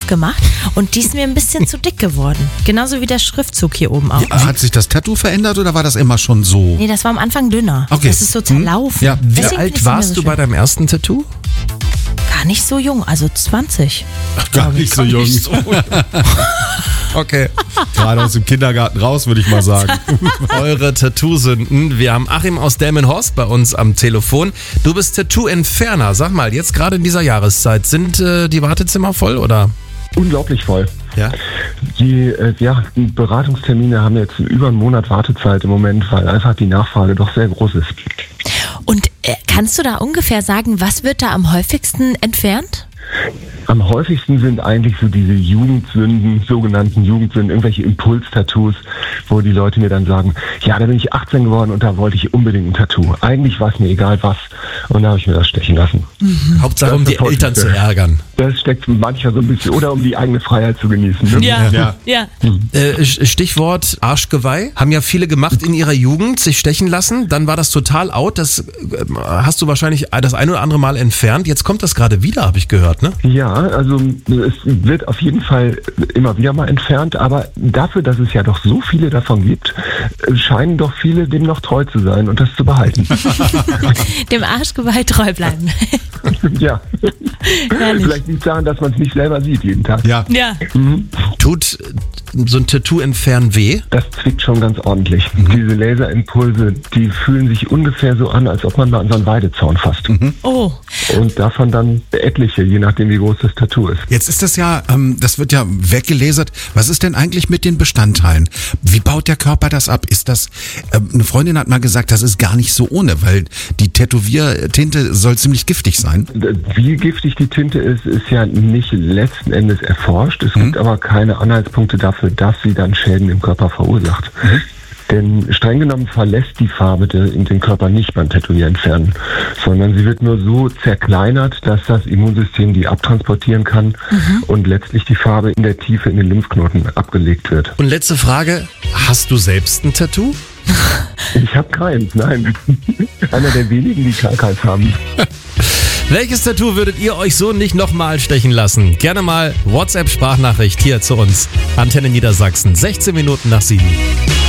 gemacht und die ist mir ein bisschen zu dick geworden. Genauso wie der Schriftzug hier oben auch. Hat sich das Tattoo verändert oder war das immer schon so? Nee, das war am Anfang dünner. Okay. Das ist so zerlaufen. Ja. Wie Deswegen alt find's nicht mehr warst so du schön. bei deinem ersten Tattoo? Gar nicht so jung, also 20. Gar nicht so jung. Okay. Gerade aus dem Kindergarten raus, würde ich mal sagen. Eure Tattoo-Sünden. Wir haben Achim aus Delmenhorst bei uns am Telefon. Du bist Tattoo-Entferner. Sag mal, jetzt gerade in dieser Jahreszeit, sind die Wartezimmer voll oder? Unglaublich voll. Ja. Die Beratungstermine haben jetzt über einen Monat Wartezeit im Moment, weil einfach die Nachfrage doch sehr groß ist. Und kannst du da ungefähr sagen, was wird da am häufigsten entfernt? Am häufigsten sind eigentlich so diese Jugendsünden, sogenannten Jugendsünden, irgendwelche Impulstattoos, wo die Leute mir dann sagen, ja, da bin ich 18 geworden und da wollte ich unbedingt ein Tattoo. Eigentlich war es mir egal was und da habe ich mir das stechen lassen. Hauptsache, um Das die ist das Eltern zu Häufigste. ärgern. Das steckt manchmal so ein bisschen, oder um die eigene Freiheit zu genießen. Ne? Ja. Stichwort Arschgeweih. Haben ja viele gemacht in ihrer Jugend, sich stechen lassen. Dann war das total out. Das hast du wahrscheinlich das ein oder andere Mal entfernt. Jetzt kommt das gerade wieder, habe ich gehört, ne? Ja, also es wird auf jeden Fall immer wieder mal entfernt, aber dafür, dass es ja doch so viele davon gibt, scheinen doch viele dem noch treu zu sein und das zu behalten. Dem Arschgeweih treu bleiben. Ja, Herrlich. vielleicht liegt es daran, dass man es nicht selber sieht jeden Tag. Ja. Ja. Tut so ein Tattoo entfernen weh? Das zwickt schon ganz ordentlich. Diese Laserimpulse, die fühlen sich ungefähr so an, als ob man mal an so einen Weidezaun fasst. Oh. Und davon dann etliche, je nachdem wie groß das Tattoo ist. Jetzt ist das ja, das wird ja weggelasert. Was ist denn eigentlich mit den Bestandteilen? Wie baut der Körper das ab? Ist das, eine Freundin hat mal gesagt, das ist gar nicht so ohne, weil die Tätowiertinte soll ziemlich giftig sein. Wie giftig die Tinte ist ja nicht letzten Endes erforscht. Es gibt aber keine Anhaltspunkte dafür, dass sie dann Schäden im Körper verursacht. Denn streng genommen verlässt die Farbe den Körper nicht beim Tätowieren entfernen, sondern sie wird nur so zerkleinert, dass das Immunsystem die abtransportieren kann und letztlich die Farbe in der Tiefe in den Lymphknoten abgelegt wird. Und letzte Frage, hast du selbst ein Tattoo? Ich habe keins, nein. Einer der wenigen, die gar keins haben. Welches Tattoo würdet ihr euch so nicht nochmal stechen lassen? Gerne mal WhatsApp-Sprachnachricht hier zu uns. Antenne Niedersachsen, 16 Minuten nach 7.